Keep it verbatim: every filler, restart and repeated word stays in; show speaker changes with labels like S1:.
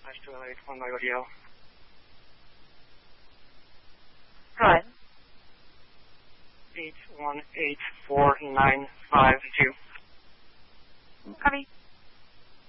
S1: slash two oh eight one by audio.
S2: Go ahead.
S1: eight one eight four nine five two.
S2: Copy.